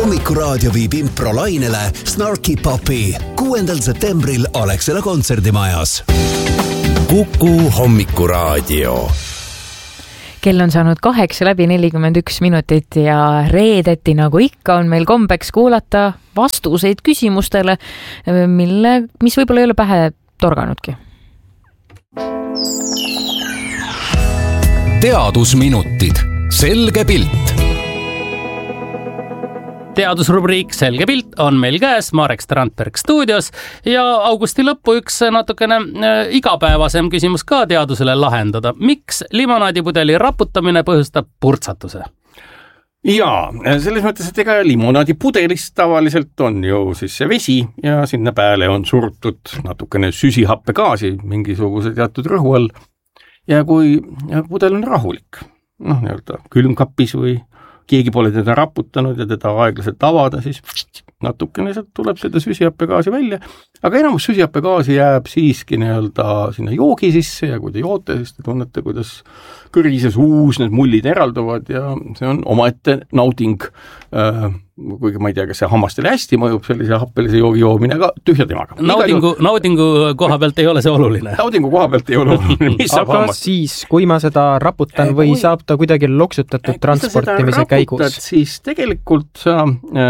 Hommikuraadio viib improlainele Snarky Puppy 6. septembril Alexela kontserdimajas. Kuku Hommikuraadio. Kell on saanud 8:41 ja reedeti nagu ikka on meil kombeks kuulata vastuseid küsimustele, mis võib-olla ei ole pähe torganudki. Teadusminutid. Selge pilt. Teadusrubriik Selge pilt on meil käes, Marek Strandberg stuudios ja augusti lõppu üks natukene igapäevasem küsimus ka teadusele lahendada. Miks limonaadipudeli raputamine põhjustab purtsatuse? Jaa, selles mõttes, et ega limonaadipudelist tavaliselt on ju siis see vesi ja sinna pääle on surutud natukene süsihappegaasi mingisuguse teatud rõhu all. Ja kui pudel on rahulik, külmkapis või keegi pole teda raputanud ja teda aeglaselt avada, siis natukene sealt tuleb seda süsihappegaasi välja, aga enamus süsihappegaasi jääb siiski sinna joogi sisse ja kui te joote, siis te tunnete, kuidas kõrises uus need mullid eralduvad ja see on omaette nauding, kuigi ma ei tea, kas see hammastele hästi mõjub sellise happelise joogi joomine, aga tühja temaga. Naudingu koha pealt ei ole see oluline. Naudingu koha pealt ei ole oluline. Aga siis, kui ma seda raputan või saab ta kuidagi loksutatud transportimise käigus? Siis tegelikult sa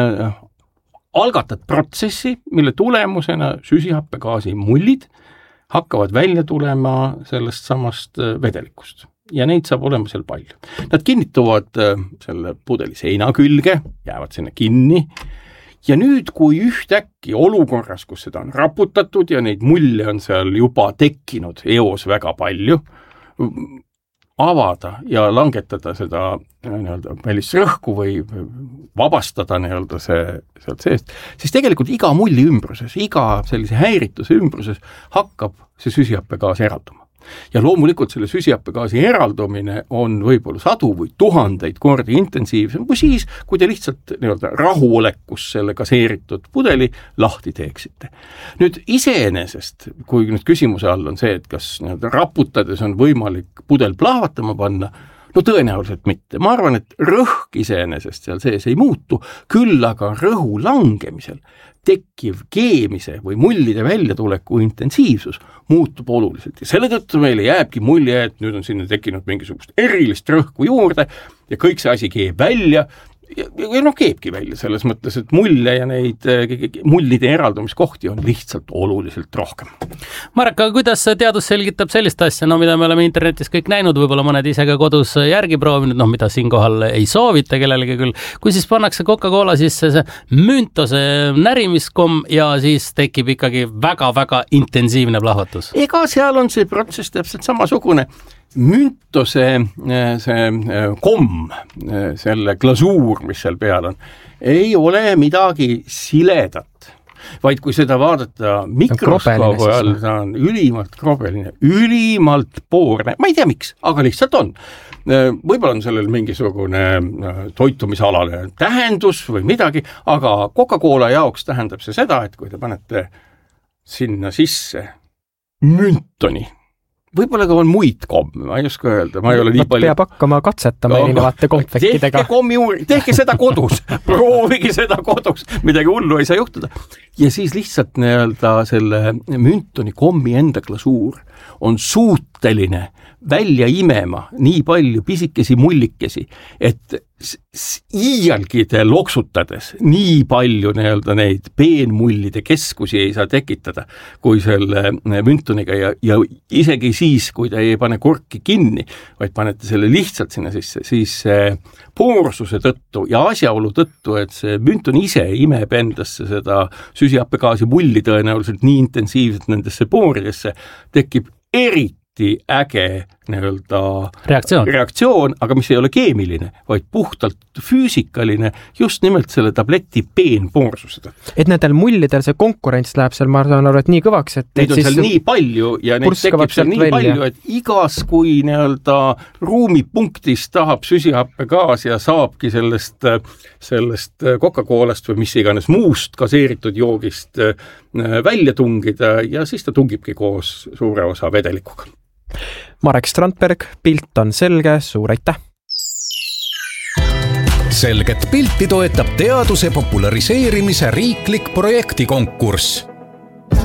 algatad protsessi, mille tulemusena süsihappegaasi mullid hakkavad välja tulema sellest samast vedelikust. Ja neid saab olema seal palju. Nad kinnituvad selle pudeli seina külge, jäävad sinna kinni ja nüüd, kui ühtäkki olukorras, kus seda on raputatud ja neid mulle on seal juba tekkinud eos väga palju, avada ja langetada seda välist rõhku või vabastada see sealt seest, siis tegelikult iga mulli ümbruses, iga sellise häirituse ümbruses hakkab see süsihappegaas eralduma. Ja loomulikult selle süsihappegaasi eraldumine on võib-olla 100 või 1000 kordi intensiivsem kui siis, kui te lihtsalt rahuolekus selle gaseeritud pudeli lahti teeksite. Nüüd iseenesest, kui nüüd küsimuse all on see, et kas raputades on võimalik pudel plahvatama panna, no tõenäoliselt mitte. Ma arvan, et rõhk iseenesest seal sees ei muutu, küll aga rõhu langemisel tekkiv keemise või mullide väljatuleku intensiivsus muutub oluliselt. Ja selle tõttu meile jääbki mulje, et nüüd on sinna tekkinud mingisugust erilist rõhku juurde ja kõik see asi keeb välja ja keebki välja selles mõttes, et mulle ja neid mullide eraldumiskohti on lihtsalt oluliselt rohkem. Marek, aga kuidas teadus selgitab sellist asja, mida me oleme internetis kõik näinud, võib-olla mõned ise ka kodus järgi proovinud, mida siinkohal ei soovita kellelegi küll, kui siis pannakse Coca-Cola sisse see müntose närimiskomm ja siis tekib ikkagi väga-väga intensiivne plahvatus. Ega seal on see protsess täpselt samasugune. Müntose see komm, selle glasuur, mis seal peal on, ei ole midagi siledat, vaid kui seda vaadata mikroskoobi all, see on ülimalt krobeline, ülimalt poorne, ma ei tea miks, aga lihtsalt on. Võib-olla on sellel mingisugune toitumisalale tähendus või midagi, aga Coca-Cola jaoks tähendab see seda, et kui te panete sinna sisse müntoni, võib-olla on muid komme, ma ei oska öelda, ma ei ole nii palju. Peab hakkama katsetama erinevate konfektidega. Tehke seda kodus, proovige seda kodus, midagi hullu ei saa juhtuda. Ja siis lihtsalt selle müntoni kommi enda glasuur on suuteline välja imema nii palju pisikesi mullikesi, et iialgi te loksutades nii palju neid peenmullide keskusi ei saa tekitada kui selle müntoniga ja isegi siis, kui te ei pane korki kinni, vaid panete selle lihtsalt sinna sisse, siis poorsuse tõttu ja asjaolu tõttu, et see münton ise imeb endasse seda süsihappegaasi mulli tõenäoliselt nii intensiivselt nendesse pooridesse, tekib eriti äge reaktsioon, aga mis ei ole keemiline, vaid puhtalt füüsikaline, just nimelt selle tableti peenpoorsuse tõttu. Et nendel mullidel see konkurents läheb seal, ma saan aru, et nii kõvaks, et neid on seal nii palju ja neid tekib seal nii palju, et igas kui ruumipunktis tahab süsihappegaas ja saabki sellest Coca-Colast või mis iganes muust gaseeritud joogist välja tungida ja siis ta tungibki koos suure osa vedelikuga. Marek Strandberg, pilt on selge, suur aitäh! selget pilti toetab teaduse populariseerimise riiklik projektikonkurss.